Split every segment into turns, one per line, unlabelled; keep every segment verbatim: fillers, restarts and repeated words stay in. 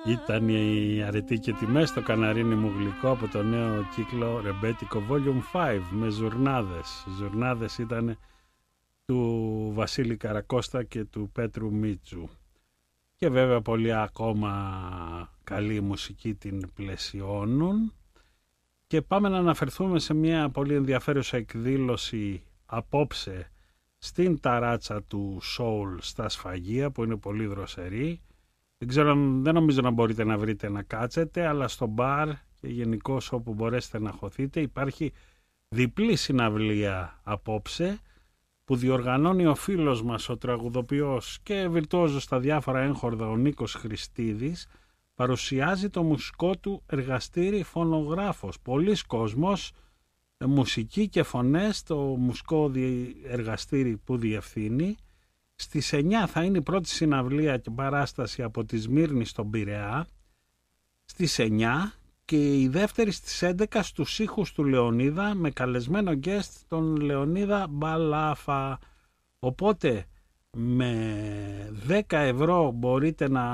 Ήταν η αρετή και τιμές στο καναρίνι μου γλυκό από το νέο κύκλο Ρεμπέτικο Volume πέντε με ζουρνάδες. Οι ζουρνάδες ήταν του Βασίλη Καρακώστα και του Πέτρου Μίτσου. Και βέβαια πολλοί ακόμα καλή μουσική την πλαισιώνουν. Και πάμε να αναφερθούμε σε μια πολύ ενδιαφέρουσα εκδήλωση απόψε στην ταράτσα του Soul στα Σφαγεία που είναι πολύ δροσερή. Δεν ξέρω, δεν νομίζω να μπορείτε να βρείτε να κάτσετε, αλλά στο μπαρ και γενικώς όπου μπορέσετε να χωθείτε υπάρχει διπλή συναυλία απόψε που διοργανώνει ο φίλος μας, ο τραγουδοποιός και βιρτουόζος στα διάφορα έγχορδα ο Νίκος Χριστίδης. Παρουσιάζει το μουσικό του εργαστήρι Φωνογράφος. Πολλής κόσμος, μουσική και φωνές, το μουσικό εργαστήρι που διευθύνει. Στις εννιά θα είναι η πρώτη συναυλία και παράσταση από τη Σμύρνη στον Πειραιά. Στις εννιά και η δεύτερη στις έντεκα στους ήχους του Λεωνίδα με καλεσμένο guest τον Λεωνίδα Μπαλάφα. Οπότε με δέκα ευρώ μπορείτε να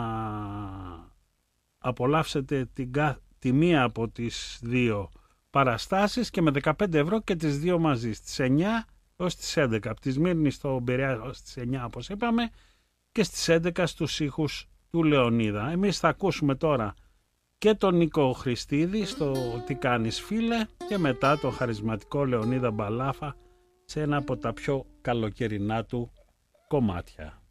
απολαύσετε την, τη μία από τις δύο παραστάσεις και με δεκαπέντε ευρώ και τις δύο μαζί στις εννιά ως τις έντεκα. Από τη Σμύρνη στο Πειραιά ως τις εννιά όπως είπαμε και στις έντεκα στους ήχους του Λεωνίδα. Εμείς θα ακούσουμε τώρα και τον Νίκο Χριστίδη στο «Τι κάνεις φίλε» και μετά τον χαρισματικό Λεωνίδα Μπαλάφα σε ένα από τα πιο καλοκαιρινά του κομμάτια.